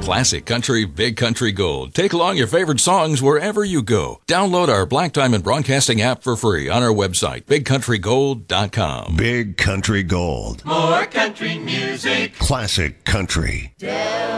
Classic Country, Big Country Gold. Take along your favorite songs wherever you go. Download our Black Diamond Broadcasting app for free on our website, bigcountrygold.com. Big Country Gold. More country music. Classic Country.